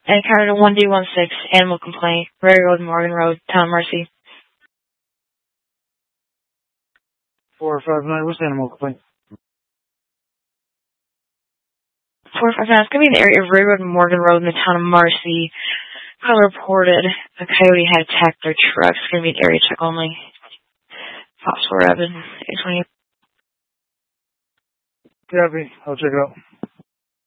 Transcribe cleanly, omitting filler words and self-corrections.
Encountered a 1D16 animal complaint. Ray Road, Morgan Road, Town of Mercy. 459, what's the animal complaint? 459, it's going to be in the area of Ray Road and Morgan Road in the Town of Mercy. Caller reported a coyote had attacked their truck. It's going to be an area check only. Fox 4 Evan, 828. Copy. I'll check it out.